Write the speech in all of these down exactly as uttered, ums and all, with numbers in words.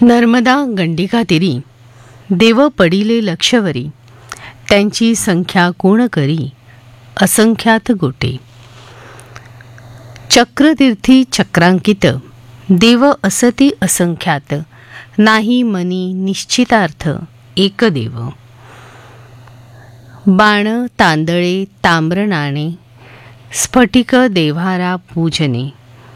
नर्मदा गंडिका तीरी देव पडिले लक्षवरी, त्यांची संख्या कोण करी असंख्यात गोटे. चक्रतीर्थी चक्रांकित, देव असती असंख्यात, नाही मनी निश्चितार्थ एक देव. बाण तांदळे ताम्र नाणे, स्फटिक देव्हारा पूजने,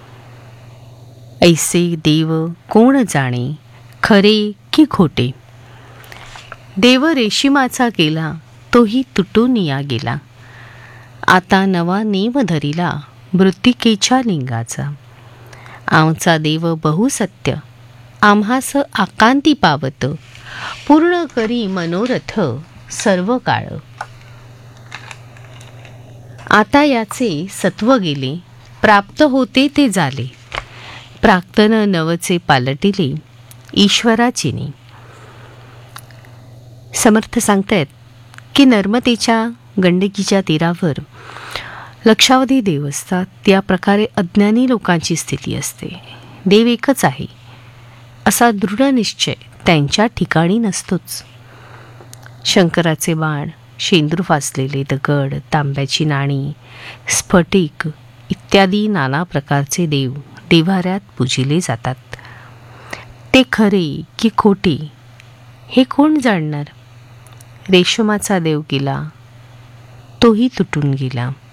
ऐसे देव कोण जाणे खरे की खोटे. देव रेशिमाचा केला, तोही तुटून या गेला. आता नवा नेम धरिला, मृत्तिकेच्या लिंगाचा. आमचा देव बहुसत्य, आम्हास आकांती पावत, पूर्ण करी मनोरथ सर्व काळ. आता याचे सत्व गेले, प्राप्त होते ते झाले. प्राक्तन नवचे पालटिले, ईश्वराचिनी. समर्थ सांगतायत की नर्मदेच्या गंडकीच्या तीरावर लक्षावधी देव असतात. त्या प्रकारे अज्ञानी लोकांची स्थिती असते. देव एकच आहे असा दृढ निश्चय त्यांच्या ठिकाणी नसतोच. शंकराचे बाण, शेंदूर फासलेले दगड, तांब्याची नाणी, स्फटिक इत्यादी नाना प्रकारचे देव देव्हाऱ्यात पूजिले जातात. ते खरे की खोटे हे कोण जाणणार. रेशमाचा देव गेला, तोही तुटून गेला.